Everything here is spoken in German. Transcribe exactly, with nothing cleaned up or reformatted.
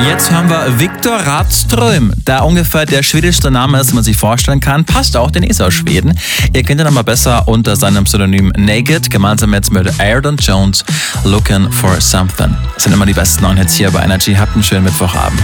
Jetzt hören wir Viktor Rådström, der ungefähr der schwedischste Name ist, den man sich vorstellen kann. Passt auch, denn er ist aus Schweden. Ihr kennt ihn aber besser unter seinem Pseudonym Naked, gemeinsam jetzt mit Ayrton Jones, Looking for Something. Das sind immer die besten neuen Hits hier bei Energy. Habt einen schönen Mittwochabend.